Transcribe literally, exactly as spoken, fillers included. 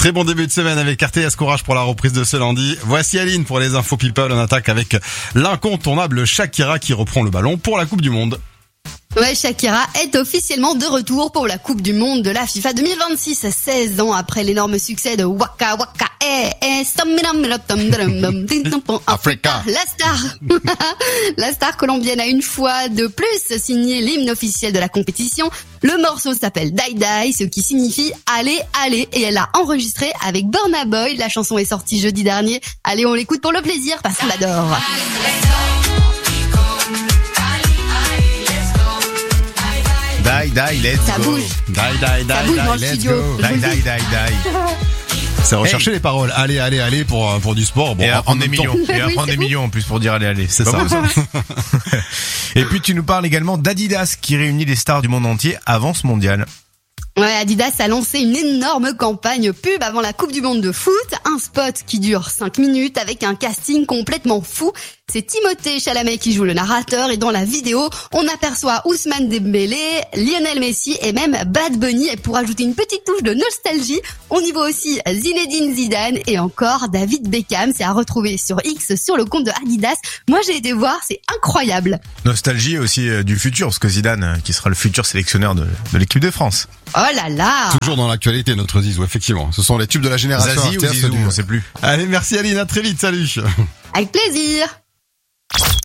Très bon début de semaine avec R T S Courage pour la reprise de ce lundi. Voici Aline pour les infos people. On attaque avec l'incontournable Shakira qui reprend le ballon pour la Coupe du Monde. Ouais, Shakira est officiellement de retour pour la Coupe du Monde de la FIFA deux mille vingt-six, seize ans après l'énorme succès de Waka Waka eh eh Africa. La star, la star colombienne a une fois de plus signé l'hymne officiel de la compétition. Le morceau s'appelle Die Die, ce qui signifie allez, allez, et elle l'a enregistré avec Burna Boy. La chanson est sortie jeudi dernier. Allez, on l'écoute pour le plaisir parce qu'on l'adore. Die, die, let's Ça go. bouge. Die, die, die, Ça bouge dans le die, let's studio. go. Je vous Die, le die, dis. die, die. C'est rechercher les paroles. Allez, allez, allez pour pour du sport. Bon, Et en apprendre des même temps, millions. Et Oui, apprendre c'est des fou. millions en plus pour dire allez, allez. C'est pas ça. beau, Et puis tu nous parles également d'Adidas qui réunit les stars du monde entier avant ce mondial. Ouais, Adidas a lancé une énorme campagne pub avant la Coupe du Monde de foot, un spot qui dure cinq minutes avec un casting complètement fou. C'est Timothée Chalamet qui joue le narrateur et dans la vidéo, on aperçoit Ousmane Dembélé, Lionel Messi et même Bad Bunny. Et pour ajouter une petite touche de nostalgie, on y voit aussi Zinedine Zidane et encore David Beckham. C'est à retrouver sur X sur le compte de Adidas. Moi, j'ai été voir, c'est incroyable. Nostalgie aussi euh, du futur, parce que Zidane, euh, qui sera le futur sélectionneur de, de l'équipe de France. Oh là là! Toujours dans l'actualité, notre Zizou, effectivement. Ce sont les tubes de la génération Zazie ou R T S Zizou, du- on sait plus. Allez, merci Aline, à très vite, salut. Avec plaisir!